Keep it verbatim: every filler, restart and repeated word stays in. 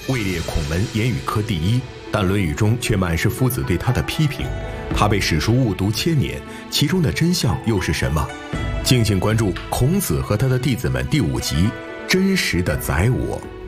位列孔门言语科第一，但《论语》中却满是夫子对他的批评。他被史书误读千年，其中的真相又是什么？敬请关注《孔子和他的弟子们》第五集《真实的宰我》。